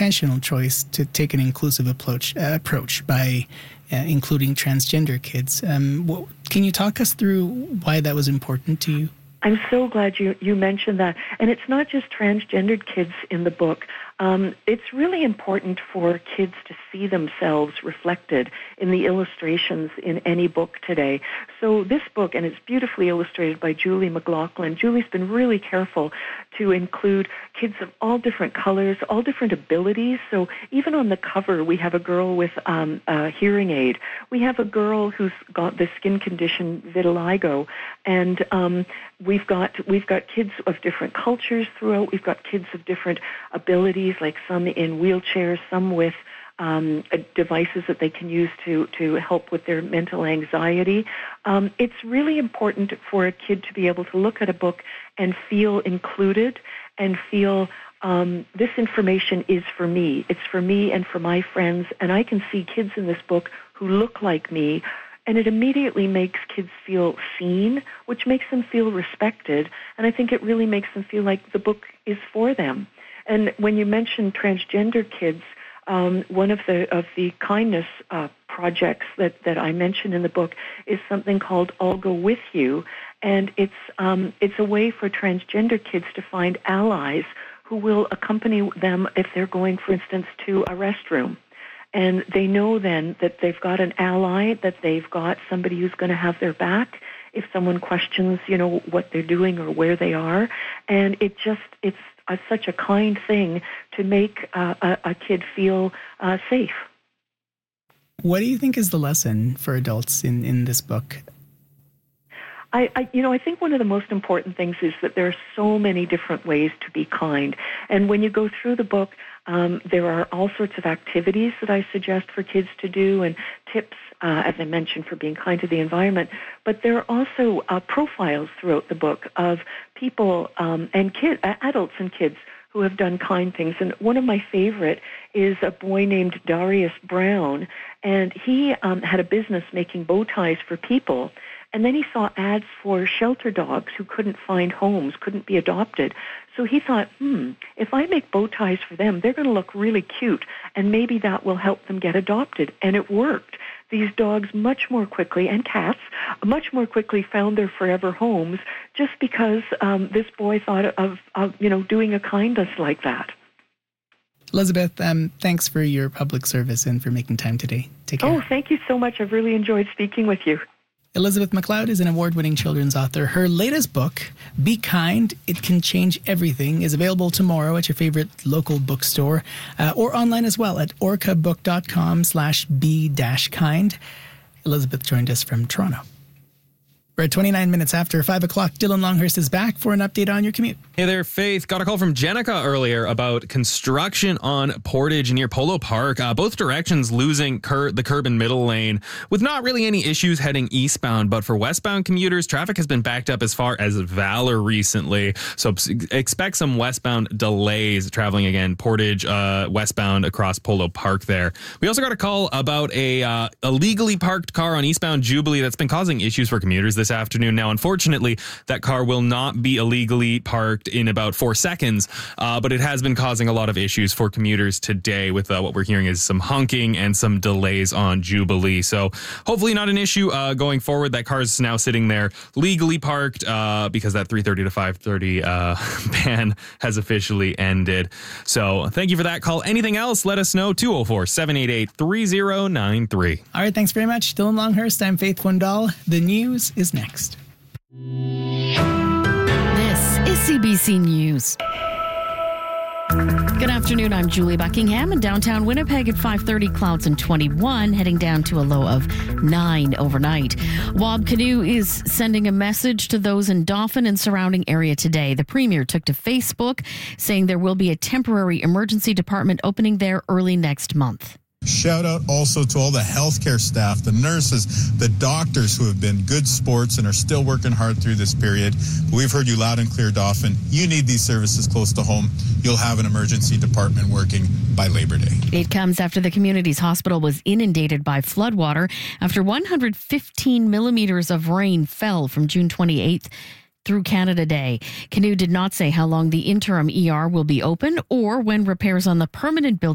intentional choice to take an inclusive approach by including transgender kids. Can you talk us through why that was important to you? I'm so glad you mentioned that. And it's not just transgendered kids in the book. It's really important for kids to see themselves reflected in the illustrations in any book today. So this book, and it's beautifully illustrated by Julie McLaughlin. Julie's been really careful to include kids of all different colors, all different abilities. So even on the cover, we have a girl with a hearing aid. We have a girl who's got the skin condition vitiligo, and we've got kids of different cultures throughout. We've got kids of different abilities, like some in wheelchairs, some with devices that they can use to help with their mental anxiety. It's really important for a kid to be able to look at a book and feel included and feel this information is for me. It's for me and for my friends, and I can see kids in this book who look like me, and it immediately makes kids feel seen, which makes them feel respected, and I think it really makes them feel like the book is for them. And when you mentioned transgender kids, one of the kindness projects that I mentioned in the book is something called I'll Go With You, and it's a way for transgender kids to find allies who will accompany them if they're going, for instance, to a restroom. And they know then that they've got an ally, that they've got somebody who's going to have their back if someone questions, what they're doing or where they are. And it's such a kind thing to make a kid feel safe. What do you think is the lesson for adults in this book? I think one of the most important things is that there are so many different ways to be kind. And when you go through the book, there are all sorts of activities that I suggest for kids to do and tips, as I mentioned, for being kind to the environment. But there are also profiles throughout the book of people and kids, adults and kids who have done kind things. And one of my favorite is a boy named Darius Brown, and he had a business making bow ties for people. And then he saw ads for shelter dogs who couldn't find homes, couldn't be adopted. So he thought, if I make bow ties for them, they're going to look really cute, and maybe that will help them get adopted. And it worked. These dogs much more quickly, and cats, much more quickly found their forever homes just because this boy thought of doing a kindness like that. Elizabeth, thanks for your public service and for making time today. Take care. Oh, thank you so much. I've really enjoyed speaking with you. Elizabeth McLeod is an award-winning children's author. Her latest book, Be Kind, It Can Change Everything, is available tomorrow at your favorite local bookstore or online as well at orcabook.com/be-kind. Elizabeth joined us from Toronto. We're at 29 minutes after 5 o'clock. Dylan Longhurst is back for an update on your commute. Hey there, Faith. Got a call from Jenica earlier about construction on Portage near Polo Park. Both directions losing the curb and middle lane with not really any issues heading eastbound. But for westbound commuters, traffic has been backed up as far as Valor recently. So expect some westbound delays traveling again. Portage westbound across Polo Park there. We also got a call about a illegally parked car on eastbound Jubilee that's been causing issues for commuters this afternoon. Now, unfortunately, that car will not be illegally parked in about 4 seconds, but it has been causing a lot of issues for commuters today with what we're hearing is some honking and some delays on Jubilee. So hopefully not an issue going forward. That car is now sitting there legally parked because that 3:30 to 5:30 ban has officially ended. So thank you for that call. Anything else, let us know. 204-788-3093. All right, thanks very much. Dylan Longhurst, I'm Faith Wendell. The news is next. This is CBC News. Good afternoon, I'm Julie Buckingham in downtown Winnipeg at 5:30, clouds and 21, heading down to a low of 9 overnight. Wab Kinew is sending a message to those in Dauphin and surrounding area today. The Premier took to Facebook saying there will be a temporary emergency department opening there early next month. Shout out also to all the healthcare staff, the nurses, the doctors who have been good sports and are still working hard through this period. We've heard you loud and clear, Dauphin. You need these services close to home. You'll have an emergency department working by Labor Day. It comes after the community's hospital was inundated by floodwater after 115 millimeters of rain fell from June 28th through Canada Day. Kinew did not say how long the interim ER will be open or when repairs on the permanent building